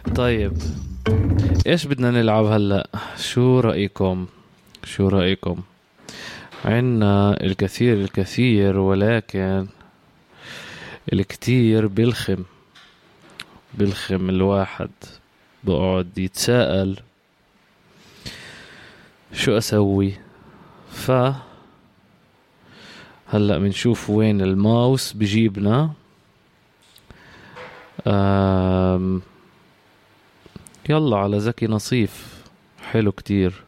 طيب، ايش بدنا نلعب هلأ؟ شو رأيكم؟ عنا الكثير ولكن الكتير بلخم الواحد بقعد يتساءل شو أسوي. فهلأ بنشوف وين الماوس بجيبنا. يلا على زكي نصيف، حلو كتير.